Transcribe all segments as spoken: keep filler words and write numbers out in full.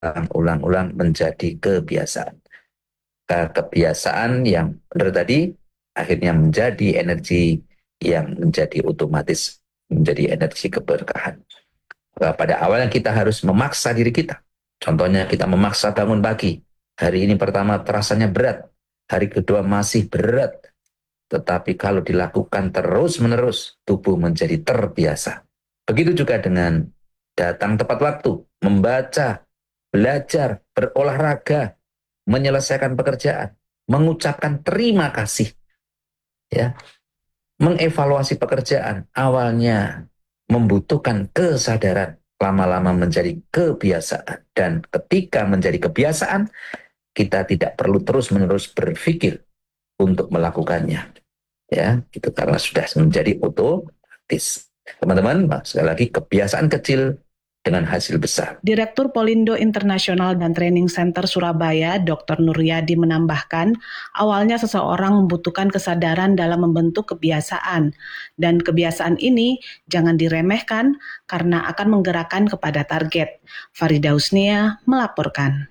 ulang-ulang menjadi kebiasaan. Ke- Kebiasaan yang benar tadi akhirnya menjadi energi yang menjadi otomatis menjadi energi keberkahan. Nah, pada awalnya kita harus memaksa diri kita. Contohnya kita memaksa bangun pagi. Hari ini pertama terasanya berat. Hari kedua masih berat. Tetapi kalau dilakukan terus-menerus, tubuh menjadi terbiasa. Begitu juga dengan datang tepat waktu, membaca, belajar, berolahraga, menyelesaikan pekerjaan, mengucapkan terima kasih, ya, mengevaluasi pekerjaan. Awalnya membutuhkan kesadaran, lama-lama menjadi kebiasaan. Dan ketika menjadi kebiasaan, kita tidak perlu terus-menerus berpikir untuk melakukannya. Ya, itu karena sudah menjadi otomatis. Teman-teman, sekali lagi kebiasaan kecil dengan hasil besar. Direktur Polindo International dan Training Center Surabaya, doktor Nuryadi menambahkan, awalnya seseorang membutuhkan kesadaran dalam membentuk kebiasaan, dan kebiasaan ini jangan diremehkan karena akan menggerakkan kepada target. Farida Husnia melaporkan.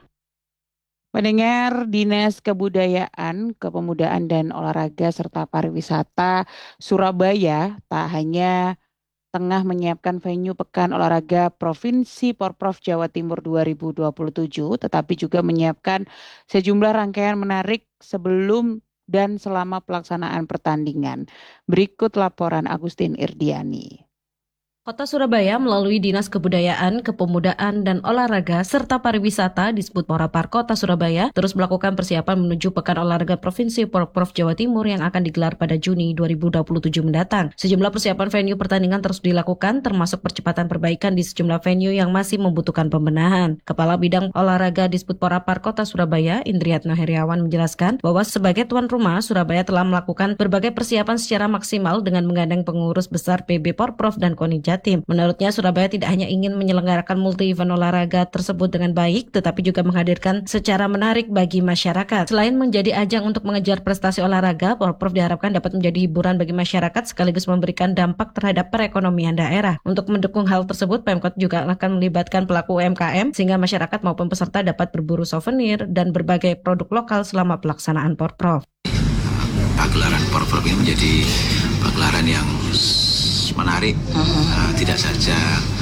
Pendengar, Dinas Kebudayaan, Kepemudaan dan Olahraga serta Pariwisata Surabaya tak hanya tengah menyiapkan venue Pekan Olahraga Provinsi Porprov Jawa Timur dua ribu dua puluh tujuh, tetapi juga menyiapkan sejumlah rangkaian menarik sebelum dan selama pelaksanaan pertandingan. Berikut laporan Agustin Irdiani. Kota Surabaya melalui Dinas Kebudayaan, Kepemudaan, dan Olahraga serta Pariwisata disebut Porapar Kota Surabaya terus melakukan persiapan menuju Pekan Olahraga Provinsi Porprov Jawa Timur yang akan digelar pada Juni dua ribu dua puluh tujuh mendatang. Sejumlah persiapan venue pertandingan terus dilakukan termasuk percepatan perbaikan di sejumlah venue yang masih membutuhkan pembenahan. Kepala Bidang Olahraga disebut Porapar Kota Surabaya, Indriatno Heriawan menjelaskan bahwa sebagai tuan rumah, Surabaya telah melakukan berbagai persiapan secara maksimal dengan menggandeng pengurus besar P B Porprov dan Koni Jatim. Menurutnya, Surabaya tidak hanya ingin menyelenggarakan multi event olahraga tersebut dengan baik, tetapi juga menghadirkan secara menarik bagi masyarakat. Selain menjadi ajang untuk mengejar prestasi olahraga, Porprov diharapkan dapat menjadi hiburan bagi masyarakat sekaligus memberikan dampak terhadap perekonomian daerah. Untuk mendukung hal tersebut, Pemkot juga akan melibatkan pelaku U M K M sehingga masyarakat maupun peserta dapat berburu souvenir dan berbagai produk lokal selama pelaksanaan Porprov. Pagelaran Porprov ini menjadi pagelaran yang menarik, uh, tidak saja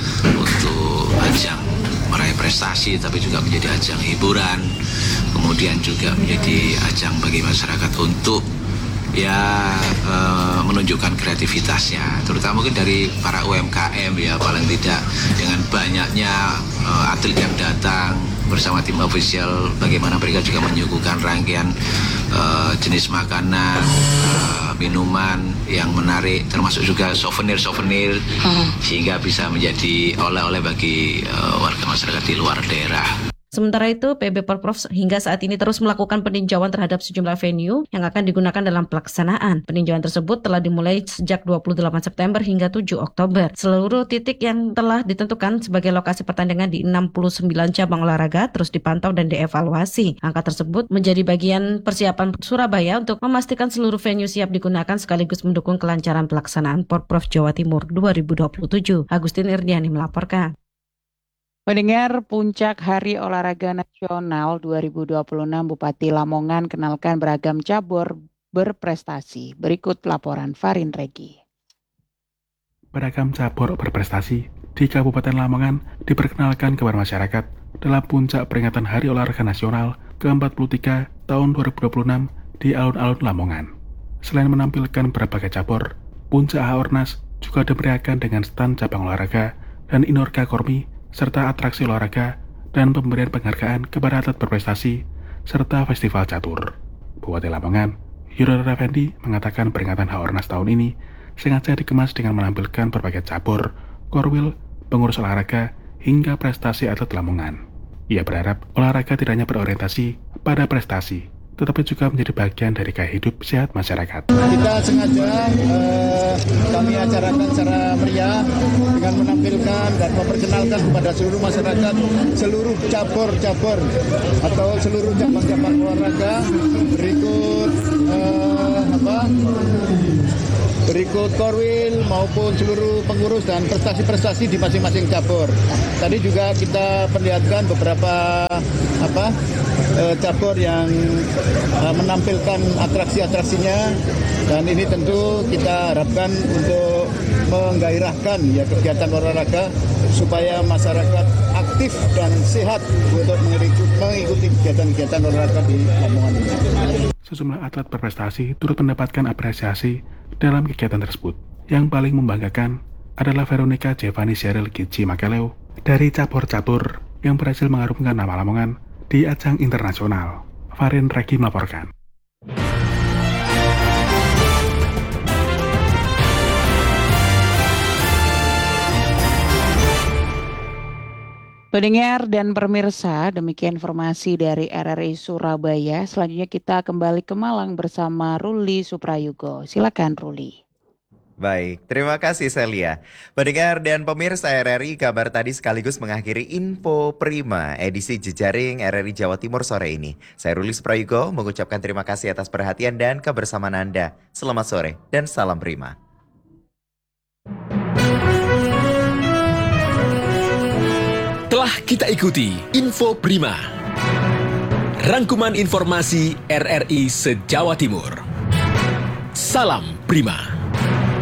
untuk ajang meraih prestasi, tapi juga menjadi ajang hiburan, kemudian juga menjadi ajang bagi masyarakat untuk ya uh, menunjukkan kreativitasnya, terutama mungkin dari para U M K M ya, paling tidak dengan banyaknya uh, atlet yang datang bersama tim official, bagaimana mereka juga menyuguhkan rangkaian uh, jenis makanan, uh, minuman yang menarik, termasuk juga souvenir-souvenir, hmm. sehingga bisa menjadi oleh-oleh bagi uh, warga masyarakat di luar daerah. Sementara itu, P B Porprov hingga saat ini terus melakukan peninjauan terhadap sejumlah venue yang akan digunakan dalam pelaksanaan. Peninjauan tersebut telah dimulai sejak dua puluh delapan September hingga tujuh Oktober. Seluruh titik yang telah ditentukan sebagai lokasi pertandingan di enam puluh sembilan cabang olahraga terus dipantau dan dievaluasi. Angka tersebut menjadi bagian persiapan Surabaya untuk memastikan seluruh venue siap digunakan sekaligus mendukung kelancaran pelaksanaan Porprov Jawa Timur dua ribu dua puluh tujuh. Agustin Irdiani melaporkan. Pendengar, puncak Hari Olahraga Nasional dua ribu dua puluh enam, Bupati Lamongan kenalkan beragam cabur berprestasi. Berikut laporan Farin Regi. Beragam cabur berprestasi di Kabupaten Lamongan diperkenalkan kepada masyarakat dalam puncak peringatan Hari Olahraga Nasional ke empat puluh tiga tahun dua ribu dua puluh enam di alun-alun Lamongan. Selain menampilkan berbagai cabur, puncak Haornas juga diberiakan dengan stand cabang olahraga dan Inorga Kormi serta atraksi olahraga dan pemberian penghargaan kepada atlet berprestasi serta festival catur. Bupati Lamongan, Yurora Effendi mengatakan peringatan Haornas tahun ini sengaja dikemas dengan menampilkan berbagai cabur, korwil, pengurus olahraga, hingga prestasi atlet Lamongan. Ia berharap olahraga tidak hanya berorientasi pada prestasi, tetapi juga menjadi bagian dari gaya hidup sehat masyarakat. Kita sengaja eh, kami acarakan secara meriah dengan menampilkan dan memperkenalkan kepada seluruh masyarakat seluruh cabur-cabur atau seluruh cabang-cabang olahraga berikut eh, apa berikut Korwil maupun seluruh pengurus dan prestasi-prestasi di masing-masing cabur. Tadi juga kita perlihatkan beberapa apa eh, cabur yang eh, menampilkan atraksi-atraksinya, dan ini tentu kita harapkan untuk menggairahkan ya kegiatan olahraga supaya masyarakat aktif dan sehat untuk mengikuti kegiatan-kegiatan olahraga di Lamongan ini. Sejumlah atlet berprestasi turut mendapatkan apresiasi dalam kegiatan tersebut. Yang paling membanggakan adalah Veronica Giovanni Cheryl Gici Makeleo dari cabur-cabur yang berhasil mengharumkan nama Lamongan di ajang internasional. Farin Regi melaporkan. Pendengar dan pemirsa, demikian informasi dari R R I Surabaya. Selanjutnya kita kembali ke Malang bersama Ruli Suprayugo. Silakan Ruli. Baik, terima kasih Celia. Pendengar dan pemirsa R R I, kabar tadi sekaligus mengakhiri Info Prima edisi Jejaring R R I Jawa Timur sore ini. Saya Ruli Suprayugo mengucapkan terima kasih atas perhatian dan kebersamaan Anda. Selamat sore dan salam Prima. Telah kita ikuti Info Prima, rangkuman informasi R R I se-Jawa Timur. Salam Prima.